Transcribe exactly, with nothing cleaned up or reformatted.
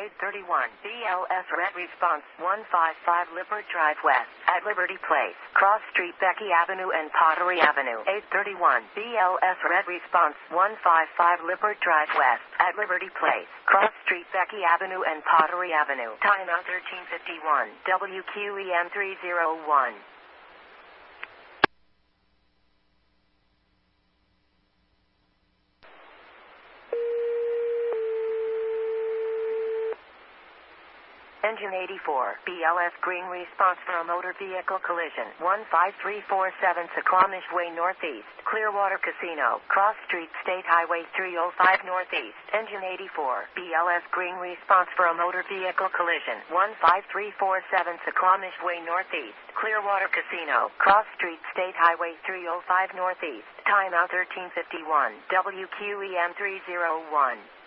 eight thirty-one. B L S Red Response one five five Lippert Drive West at Liberty Place. Cross Street, Becky Avenue and Pottery Avenue. eight thirty-one. B L S Red Response one five five Lippert Drive West at Liberty Place. Cross Street, Becky Avenue and Pottery Avenue. Time out thirteen fifty-one. W Q E M three oh one. Engine eighty-four, B L S Green Response for a motor vehicle collision. one five three four seven Suquamish Way Northeast, Clearwater Casino, Cross Street, State Highway three oh five Northeast. Engine eighty-four, B L S Green Response for a motor vehicle collision. one five three four seven Suquamish Way Northeast, Clearwater Casino, Cross Street, State Highway three oh five Northeast. Time out thirteen fifty-one. W Q E M three oh one.